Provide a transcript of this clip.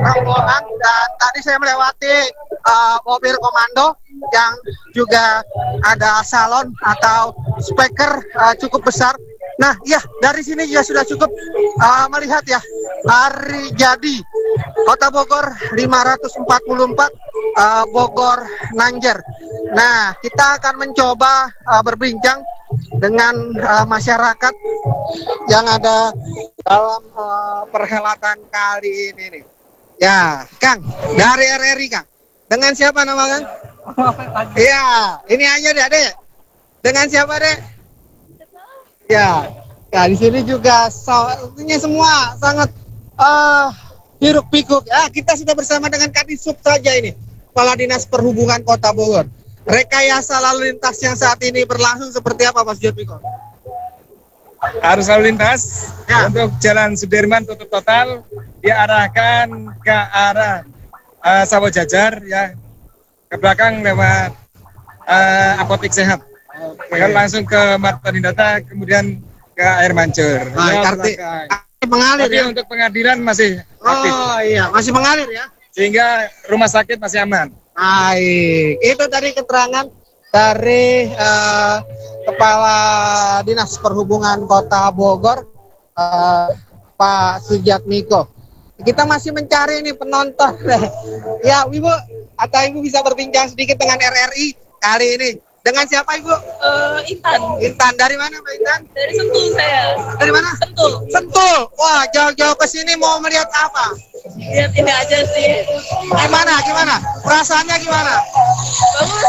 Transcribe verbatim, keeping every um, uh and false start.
rombongan dan tadi saya melewati uh, mobil komando yang juga ada salon atau speaker uh, cukup besar. Nah, ya dari sini juga sudah cukup uh, melihat ya hari jadi Kota Bogor lima ratus empat puluh empat uh, Bogor Nanjer. Nah, kita akan mencoba uh, berbincang dengan uh, masyarakat yang ada dalam uh, perhelatan kali ini nih. Ya, Kang, dari R R I Kang. Dengan siapa nama Kang? Iya, ini aja deh, Dek. Dengan siapa, Dek? Ya, ya di sini juga soalnya semua sangat uh, hiruk pikuk. Ya, kita sudah bersama dengan Kadisub saja ini, Kepala Dinas Perhubungan Kota Bogor. Rekayasa lalu lintas yang saat ini berlangsung seperti apa, Mas Jodwiko? Arus lalu lintas ya. Untuk Jalan Sudirman tutup total, diarahkan ke arah uh, Sawah Jajar ya, ke belakang lewat uh, Apotik Sehat. Okay. Langsung ke Marta Dinata, kemudian ke Air Mancur. Nah, ya, arti, arti mengalir tapi ya? Untuk pengadilan masih aktif. Oh iya, masih mengalir ya? Sehingga rumah sakit masih aman. Baik, itu tadi keterangan dari uh, Kepala Dinas Perhubungan Kota Bogor, uh, Pak Sujatmiko. Kita masih mencari ini penonton. Ya, Ibu, atau Ibu bisa berbincang sedikit dengan R R I kali ini. Dengan siapa Ibu? Uh, Intan. Intan, dari mana Mbak Intan? Dari Sentul saya. Dari mana? Sentul. Sentul. Wah, jauh-jauh ke sini mau melihat apa? Lihat ini aja sih. Gimana? Gimana? Perasaannya gimana? Bagus.